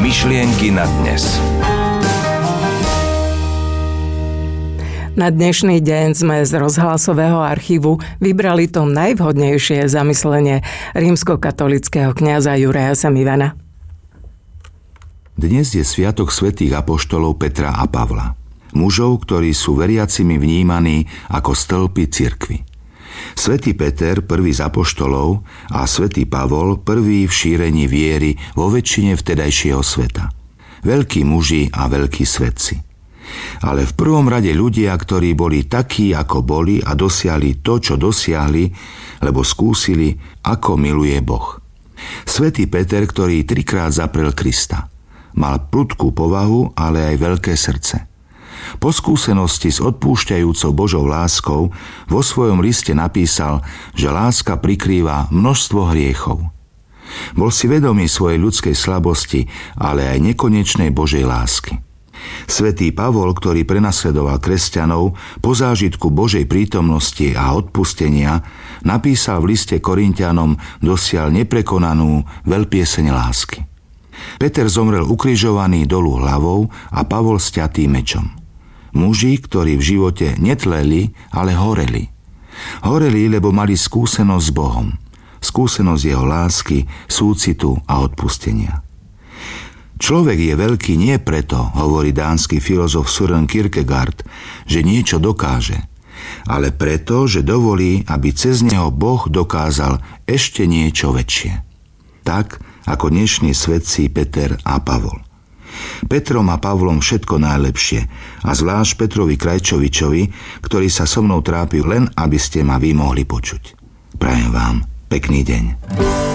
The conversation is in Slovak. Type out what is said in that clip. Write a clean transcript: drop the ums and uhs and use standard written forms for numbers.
Myšlienky na dnes. Na dnešný deň sme z rozhlasového archívu vybrali to najvhodnejšie zamyslenie rímskokatolického kňaza Juraja Semivana. Dnes je sviatok svätých apoštolov Petra a Pavla. Mužov, ktorí sú veriacimi vnímaní ako stĺpy cirkvi. Svätý Peter, prvý z apoštolov, a svätý Pavol, prvý v šírení viery vo väčšine vtedajšieho sveta. Veľkí muži a veľkí svetci. Ale v prvom rade ľudia, ktorí boli takí, ako boli a dosiahli to, čo dosiahli, lebo skúsili, ako miluje Boh. Svätý Peter, ktorý 3-krát zaprel Krista. Mal prudkú povahu, ale aj veľké srdce. Po skúsenosti s odpúšťajúcou Božou láskou vo svojom liste napísal, že láska prikrýva množstvo hriechov. Bol si vedomý svojej ľudskej slabosti, ale aj nekonečnej Božej lásky. Svätý Pavol, ktorý prenasledoval kresťanov, po zážitku Božej prítomnosti a odpustenia napísal v liste Korinťanom dosiaľ neprekonanú veľpieseň lásky. Peter zomrel ukrižovaný dolu hlavou a Pavol sťatý mečom. Muži, ktorí v živote netleli, ale horeli. Horeli, lebo mali skúsenosť s Bohom. Skúsenosť jeho lásky, súcitu a odpustenia. Človek je veľký nie preto, hovorí dánsky filozof Søren Kierkegaard, že niečo dokáže, ale preto, že dovolí, aby cez neho Boh dokázal ešte niečo väčšie. Tak, ako dnešní svätci Peter a Pavol. Petrom a Pavlom všetko najlepšie a zvlášť Petrovi Krajčovičovi, ktorý sa so mnou trápil len, aby ste ma vy mohli počuť. Prajem vám pekný deň.